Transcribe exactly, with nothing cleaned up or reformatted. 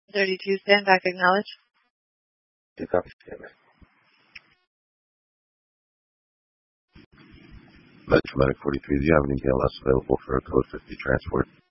thirty-two, stand back, acknowledge. Two copy, stand back. Flight Traumatic forty-three, do you have an E L S available for a code fifty transport?